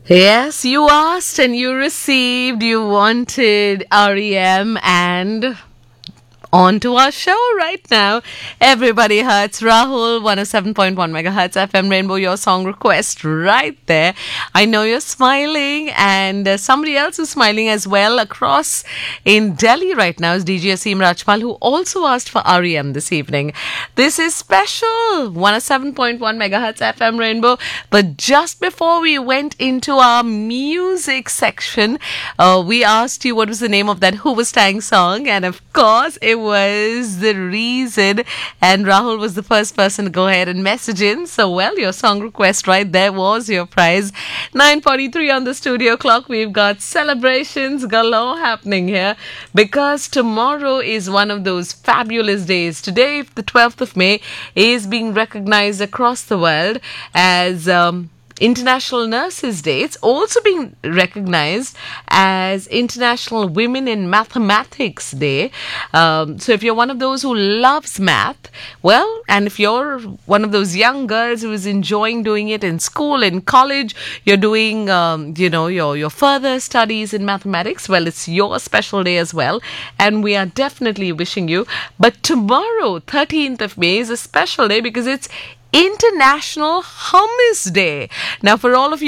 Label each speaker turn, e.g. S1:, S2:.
S1: Yes, you asked and you received. You wanted REM and on to our show right now. Everybody Hurts. Rahul, 107.1 megahertz FM Rainbow, your song request right there. I know you're smiling, and somebody else is smiling as well across in Delhi right now is DJ Aseem Rajpal, who also asked for REM this evening. This is special 107.1 megahertz FM Rainbow. But just before we went into our music section, we asked you what was the name of that Hooverstang song, and of course, it was The Reason, and Rahul was the first person to go ahead and message in. So, well, your song request right there was your prize. 9:43 on the studio clock. We've got celebrations galore happening here because tomorrow is one of those fabulous days. Today, the 12th of May, is being recognized across the world as International Nurses Day. It's also being recognized as International Women in Mathematics Day. So if you're one of those who loves math, well, and if you're one of those young girls who is enjoying doing it in school, in college, you're doing, your further studies in mathematics, well, it's your special day as well. And we are definitely wishing you. But tomorrow, 13th of May, is a special day because it's International Hummus Day. Now, for all of you